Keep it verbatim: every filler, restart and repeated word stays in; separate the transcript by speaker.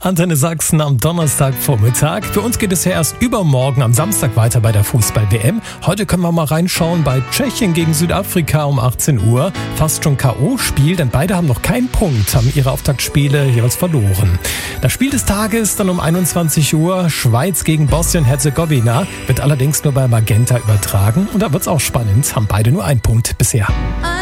Speaker 1: Antenne Sachsen am Donnerstagvormittag. Für uns geht es ja erst übermorgen am Samstag weiter bei der Fußball-W M. Heute können wir mal reinschauen bei Tschechien gegen Südafrika um achtzehn Uhr. Fast schon K O-Spiel, denn beide haben noch keinen Punkt, haben ihre Auftaktspiele jeweils verloren. Das Spiel des Tages dann um einundzwanzig Uhr. Schweiz gegen Bosnien-Herzegowina. Wird allerdings nur bei Magenta übertragen. Und da wird's auch spannend. Haben beide nur einen Punkt bisher.